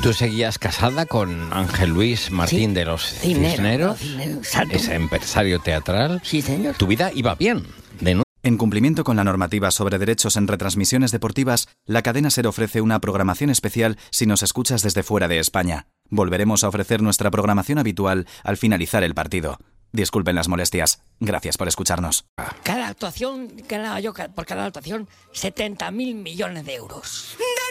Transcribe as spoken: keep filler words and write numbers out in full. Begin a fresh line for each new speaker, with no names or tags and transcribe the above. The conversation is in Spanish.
Tú seguías casada con Ángel Luis Martín
Sí.
de los
Cisneros,
Cisneros,
no, Cisneros, exacto.
ese empresario teatral.
Sí, señor.
Tu vida iba bien. De nu-
En cumplimiento con la normativa sobre derechos en retransmisiones deportivas, la cadena SER ofrece una programación especial si nos escuchas desde fuera de España. Volveremos a ofrecer nuestra programación habitual al finalizar el partido. Disculpen las molestias. Gracias por escucharnos.
Cada actuación ganaba yo ca- por cada actuación setenta mil millones de euros.